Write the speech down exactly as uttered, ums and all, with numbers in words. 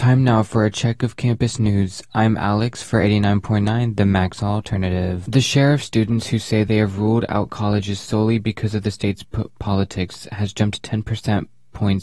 Time now for a check of campus news. I'm Alex for eighty-nine point nine, the Max Alternative. The share of students who say they have ruled out colleges solely because of the state's po- politics has jumped ten percent points